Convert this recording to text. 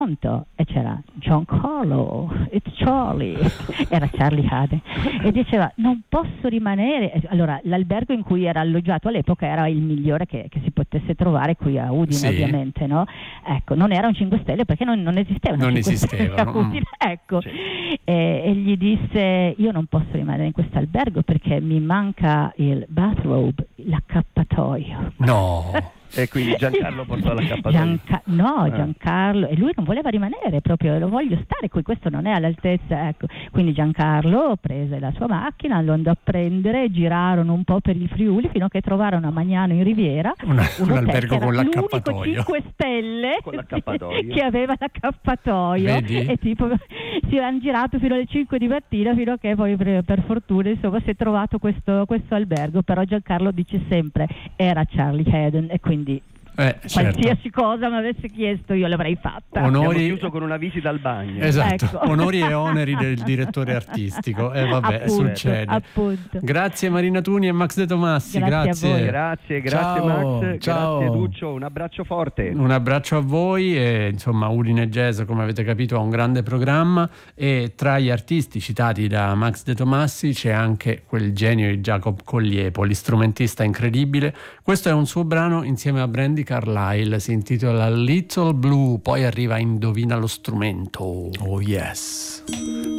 pronto, e c'era John Carlo, it's Charlie, era Charlie Haden, e diceva non posso rimanere. Allora l'albergo in cui era alloggiato all'epoca era il migliore che si potesse trovare qui a Udine, sì, ovviamente, no? Ecco, non era un 5 stelle perché non esistevano, non 5 esistevano. stelle a Udine, ecco. Sì. E gli disse io non posso rimanere in questo albergo perché mi manca il bathrobe, l'accappatoio. No. E quindi Giancarlo portò l'accappatoio. Giancarlo, e lui non voleva rimanere proprio, lo voglio stare qui, questo non è all'altezza, ecco. Quindi Giancarlo prese la sua macchina, lo andò a prendere, girarono un po' per il Friuli fino a che trovarono a Magnano in Riviera un albergo con l'unico l'accappatoio. 5 stelle Con l'accappatoio. che aveva l'accappatoio. Vedi? E tipo si hanno girato fino alle 5 di mattina fino a che poi per fortuna insomma si è trovato questo albergo. Però Giancarlo dice sempre era Charlie Haden, e quindi qualsiasi certo. cosa mi avesse chiesto io l'avrei fatta. Abbiamo Onori, chiuso con una visita al bagno. esatto, Ecco. onori e oneri del direttore artistico. Vabbè, Appunto, succede. appunto. Grazie Marina Tuni e Max De Tomassi. Grazie a voi. Grazie Ciao, Max, ciao. grazie Duccio, un abbraccio forte. Un abbraccio a voi. E, insomma, Udine Jazz, come avete capito, ha un grande programma, e tra gli artisti citati da Max De Tomassi c'è anche quel genio di Jacob Colliepo, strumentista incredibile. Questo è un suo brano insieme a Brandi Carlile, si intitola Little Blue, poi arriva Indovina lo strumento. Oh yes.